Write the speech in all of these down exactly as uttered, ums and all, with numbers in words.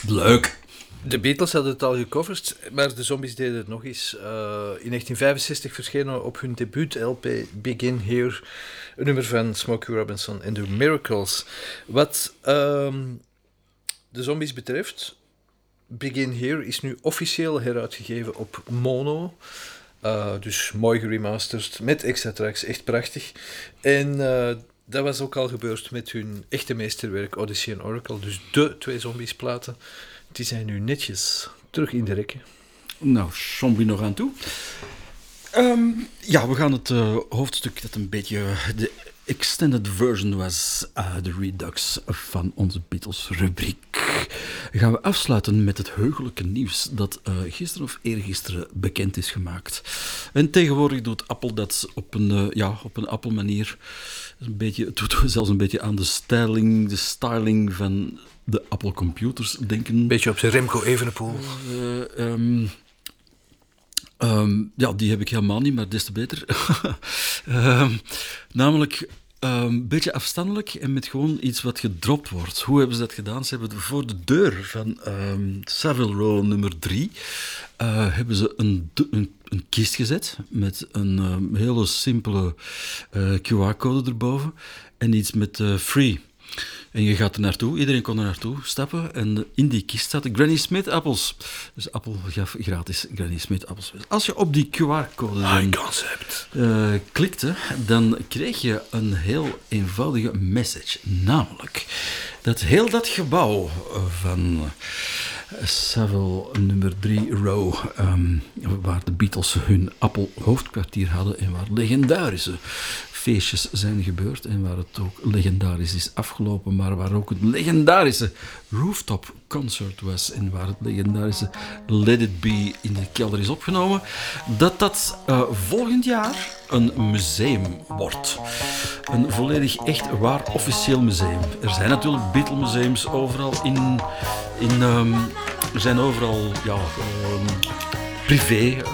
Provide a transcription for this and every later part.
Leuk. De Beatles hadden het al gecoverd, maar de Zombies deden het nog eens. Uh, in negentien vijfenzestig verschenen op hun debuut-L P Begin Here een nummer van Smokey Robinson en The Miracles. Wat um, de Zombies betreft, Begin Here is nu officieel heruitgegeven op mono. Uh, dus mooi geremasterd, met extra tracks, echt prachtig. En uh, dat was ook al gebeurd met hun echte meesterwerk Odyssey en Oracle. Dus de twee Zombies-platen, die zijn nu netjes terug in de rekken. Nou, zombie nog aan toe. Um, ja, we gaan het uh, hoofdstuk dat een beetje de extended version was, uh, de Redux van onze Beatles-rubriek, gaan we afsluiten met het heugelijke nieuws dat uh, gisteren of eergisteren bekend is gemaakt. En tegenwoordig doet Apple dat op een, uh, ja, op een Apple-manier. Een beetje, het doet zelfs een beetje aan de styling, de styling van de Apple computers denken. Een beetje op zijn Remco Evenepoel. Uh, um, um, ja, die heb ik helemaal niet, maar des te beter. um, namelijk een um, beetje afstandelijk en met gewoon iets wat gedropt wordt. Hoe hebben ze dat gedaan? Ze hebben voor de deur van um, Savile Row nummer drie uh, hebben ze een, een, een kist gezet met een um, hele simpele uh, Q R-code erboven en iets met uh, free. En je gaat er naartoe, iedereen kon er naartoe stappen en in die kist zaten Granny Smith appels. Dus Apple gaf gratis Granny Smith appels. Als je op die Q R-code dan, uh, klikte, dan kreeg je een heel eenvoudige message. Namelijk dat heel dat gebouw van Savile nummer drie Row, um, waar de Beatles hun Apple hoofdkwartier hadden en waar legendarische feestjes zijn gebeurd en waar het ook legendarisch is afgelopen, maar waar ook het legendarische rooftop concert was en waar het legendarische Let It Be in de kelder is opgenomen, dat dat uh, volgend jaar een museum wordt. Een volledig echt waar officieel museum. Er zijn natuurlijk Beatle-museums overal in... in um, er zijn overal ja, um, privé... Uh,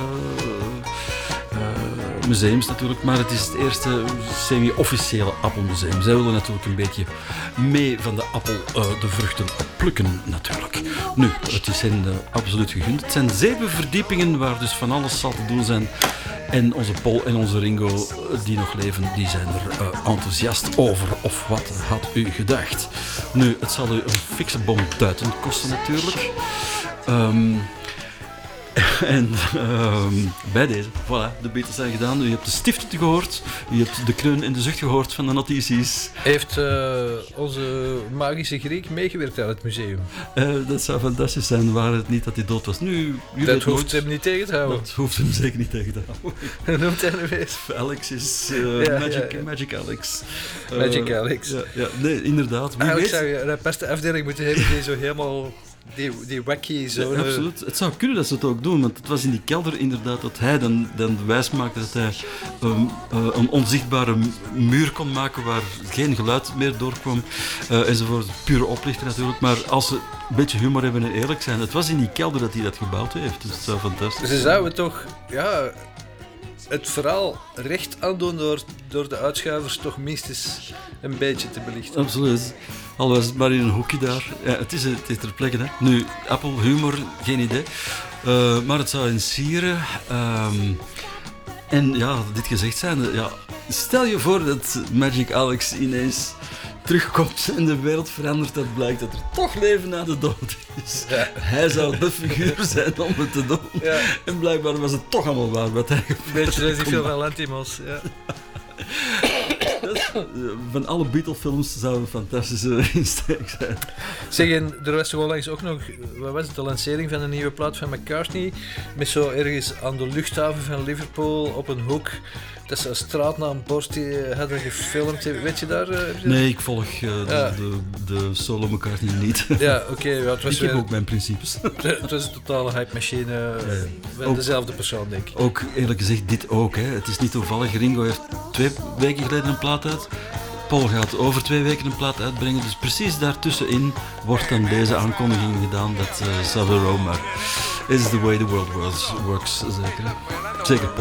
museums natuurlijk, maar het is het eerste semi-officiële Apple-museum. Zij willen natuurlijk een beetje mee van de appel uh, de vruchten plukken, natuurlijk. Nu, het is hen uh, absoluut gegund. Het zijn zeven verdiepingen waar dus van alles zal te doen zijn. En onze Paul en onze Ringo, die nog leven, die zijn er uh, enthousiast over. Of wat had u gedacht? Nu, het zal u een fikse bom duiten kosten, natuurlijk. Um, En uh, bij deze, voilà, de Beatles zijn gedaan. U hebt de stiften gehoord, u hebt de kreun en de zucht gehoord van de notities. Heeft uh, onze magische Griek meegewerkt aan het museum? Uh, dat zou fantastisch zijn, waar het niet dat hij dood was. Nu, dat hoeft nooit, hem niet tegen te houden. Dat hoeft hem zeker niet tegen te houden. Hoe noemt hij nu eens? Alex is uh, ja, Magic, ja, ja. Magic Alex. Uh, Magic Alex. Ja, ja, nee, inderdaad. Wie Eigenlijk weet... zou je een aparte afdeling moeten hebben die zo helemaal... Die, die wacky zo. Ja, absoluut. Het zou kunnen dat ze het ook doen, want het was in die kelder inderdaad dat hij dan, dan wijs maakte dat hij um, uh, een onzichtbare muur kon maken waar geen geluid meer doorkwam, uh, enzovoort. Pure oplichter natuurlijk, maar als ze een beetje humor hebben en eerlijk zijn, het was in die kelder dat hij dat gebouwd heeft, dus het zou fantastisch zijn. Ze zouden toch, ja, het verhaal recht aandoen door, door de uitschuivers toch minstens een beetje te belichten. Absoluut. Al was het maar in een hoekje daar. Ja, het, is, het is ter plekke. Hè. Nu, Apple humor, geen idee. Uh, maar het zou in sieren. Um, en ja, dit gezegd zijn, ja, stel je voor dat Magic Alex ineens terugkomt en de wereld verandert. Dat blijkt dat er toch leven na de dood is. Ja. Hij zou de figuur zijn om het te doen. Ja. En blijkbaar was het toch allemaal waar wat hij Een beetje zoals die film van Lantimos. Ja. Van alle Beatle-films zou een fantastische insteek zijn. Zeg, en er was toch onlangs ook nog, wat was het, de lancering van een nieuwe plaat van McCartney, met zo ergens aan de luchthaven van Liverpool op een hoek, dat ze een straatnaambord die hadden gefilmd. Weet je daar? Uh, nee, ik volg uh, de, ja. de, de solo McCartney niet. Ja, oké. Okay, ja, ik heb ook mijn principes. Het was een totale hype-machine uh, van dezelfde persoon, denk ik. Ook eerlijk gezegd, dit ook. Hè. Het is niet toevallig. Ringo heeft twee weken geleden een plaat uit. Paul gaat over twee weken een plaat uitbrengen. Dus precies daartussenin wordt dan deze aankondiging gedaan dat uh, Savile Row maar is the way the world works, zeker. Zeker.